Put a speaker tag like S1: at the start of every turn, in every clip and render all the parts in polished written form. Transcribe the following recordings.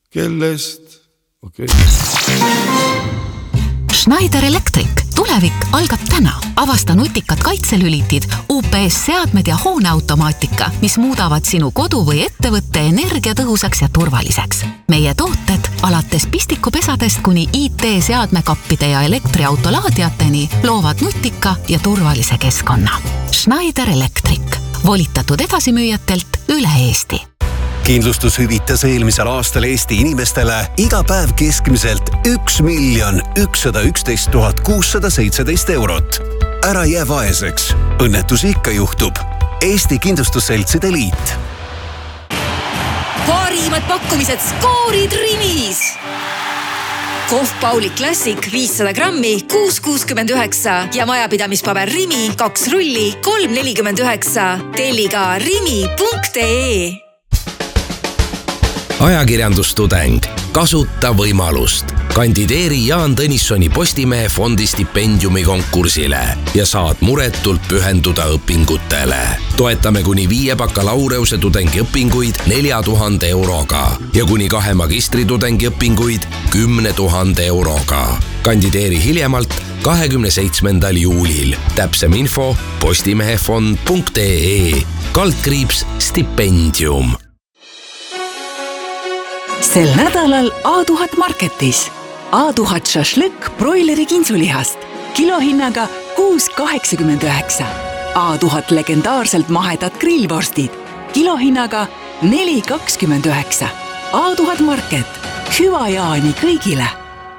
S1: Kellest? Okei.
S2: Schneider Electric. Tulevik algab täna. Avasta nutikad kaitselülitid, UPS-seadmed ja hooneautomaatika, mis muudavad sinu kodu või ettevõtte energiatõhusaks ja turvaliseks. Meie tooted alates pistikupesadest kuni IT-seadmekappide ja elektriautolaadiateni loovad nutika ja turvalise keskkonna. Schneider Electric. Volitatud edasimüüjatelt üle Eesti.
S3: Kindlustus hüvitas eelmisel aastal Eesti inimestele iga päev keskmiselt 1 111 617 eurot. Ära jää vaeseks. Õnnetusi ikka juhtub. Eesti Kindlustusseltside Liit.
S4: Parimad pakkumised skoorid Rimis. Kohv Pauli Classic 500 grammi 6,69 ja majapidamispaber Rimi 2 rulli 3,49. Telli ka rimi.ee.
S5: Ajakirjandustudeng. Kasuta võimalust. Kandideeri Jaan Tõnissoni Postimehe fondi stipendiumi konkursile ja saad muretult pühenduda õpingutele. Toetame kuni 5 bakalaureuse tudengi õpinguid 4000 euroga ja kuni 2 magistritudengi õpinguid 10 000 euroga. Kandideeri hiljemalt 27. juulil. Täpsem info postimehefond.ee /stipendium.
S6: Sel nädalal A1000 Marketis. A1000 šašlõkk broileri kintsulihast. Kilohinnaga 6,89. A1000 legendaarselt mahedad grillvorstid. Kilohinnaga 4,29. A1000 Market. Hüva jaani kõigile.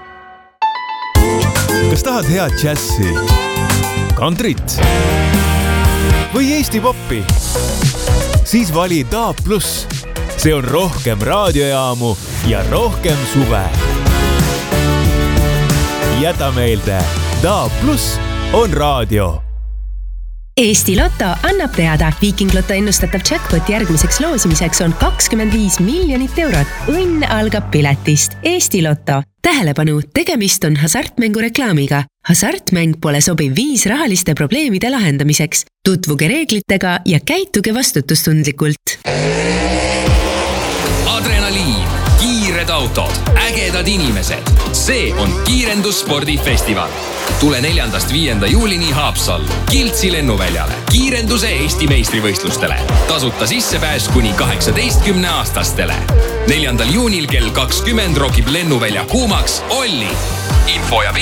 S7: Kas tahad head džässi, kantrit või Eesti poppi? Siis vali DAB+. See on rohkem raadiojaamu ja rohkem suve. Jäta meelde, DAB+ on raadio.
S8: Eesti Lotto annab teada. Viiking Lotto ennustatav jackpot järgmiseks loosimiseks on 25 miljonit eurot. Õnn algab piletist. Eesti Lotto. Tähelepanu, tegemist on hasartmängu reklaamiga. Hasartmäng pole sobiv viis rahaliste probleemide lahendamiseks. Tutvuge reeglitega ja käituge vastutustundlikult.
S9: Adrenaliin, kiired autod, ägedad inimesed. See on Kiirendusspordifestival. Tule 4.–5. juulini Haapsallu, Kiltsi lennuväljale, kiirenduse Eesti meistrivõistlustele. Tasuta sissepääs kuni 18-aastastele. 4. juunil kell 20 rokib lennuvälja kuumaks Olli. Info ja